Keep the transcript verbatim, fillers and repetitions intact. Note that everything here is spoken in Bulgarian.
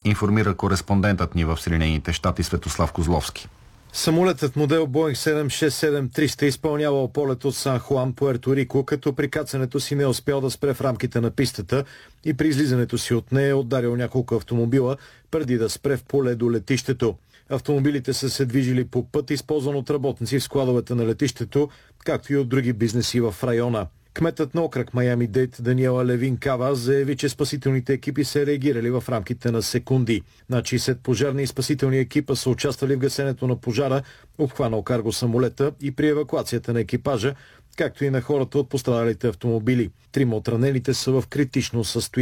информира кореспондентът ни в Съединените щати Светослав Козловски. Самолетът модел Боинг седем шест седем триста изпълнявал полет от Сан Хуан, Пуерто Рико, като при кацането си не е успял да спре в рамките на пистата и при излизането си от нея е ударил няколко автомобила преди да спре в поле до летището. Автомобилите са се движили по път, използван от работници в складовете на летището, както и от други бизнеси в района. Кметът на окръг Майами-Дейд Даниела Левин Кава заяви, че спасителните екипи са реагирали в рамките на секунди. Над шейсет пожарни и спасителни екипа са участвали в гасенето на пожара, обхванал карго самолета и при евакуацията на екипажа, както и на хората от пострадалите автомобили. Трима от ранените са в критично състояние.